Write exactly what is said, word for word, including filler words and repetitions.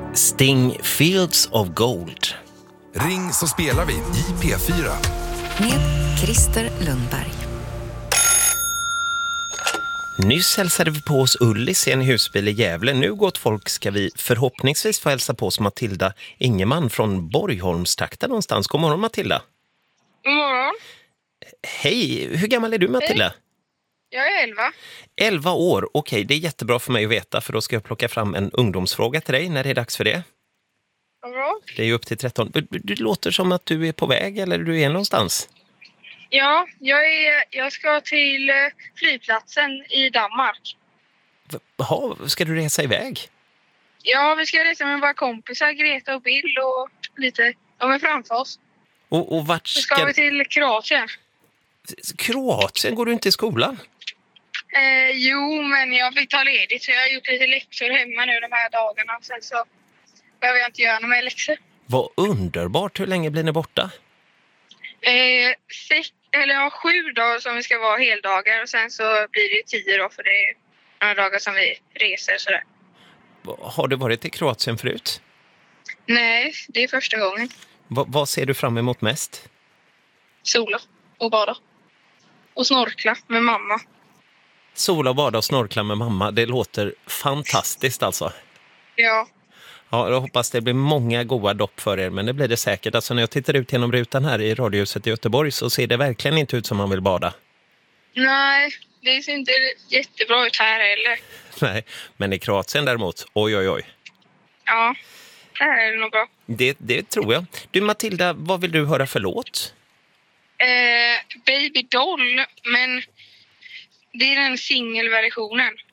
Sting, Fields of Gold. Ring så spelar vi i P fyra. Med Christer Lundberg. Nyss hälsade vi på oss Ullis i en husbil i Gävle. Nu, gott folk, ska vi förhoppningsvis få hälsa på oss Matilda Ingeman från Borgholmstrakten någonstans. God morgon, Matilda. God morgon. Hej, hur gammal är du, Matilda? Hej. Jag är elva. elva år, okej, det är jättebra för mig att veta, för då ska jag plocka fram en ungdomsfråga till dig när det är dags för det. Vad bra. Det är ju upp till tretton. Du, du låter som att du är på väg, eller du är någonstans. Ja, jag, är, jag ska till flygplatsen i Danmark. Jaha, ska du resa iväg? Ja, vi ska resa med våra kompisar, Greta och Bill, och lite, de är framför oss. Och, och vart Så ska... ska vi till Kroatien. Kroatien? Går du inte i skolan? Eh, jo, men jag fick ta ledigt så jag har gjort lite läxor hemma nu de här dagarna. Sen så behöver jag inte göra några mer läxor. Vad underbart. Hur länge blir ni borta? Eh, sex, eller ja, sju dagar som vi ska vara heldagar, och sen så blir det tio då, för det är några dagar som vi reser sådär. Har du varit i Kroatien förut? Nej, det är första gången. Va, vad ser du fram emot mest? Sola och bada. Och snorkla med mamma. Sola och bada och snorkla med mamma. Det låter fantastiskt alltså. Ja. Ja, jag hoppas det blir många goda dopp för er, men det blir det säkert. Alltså när jag tittar ut genom rutan här i radiohuset i Göteborg så ser det verkligen inte ut som man vill bada. Nej, det ser inte jättebra ut här heller. Nej, men i Kroatien däremot, oj oj oj. Ja, det här är nog bra. Det, det tror jag. Du, Matilda, vad vill du höra för låt? Eh, Baby Doll, men det är den singelversionen.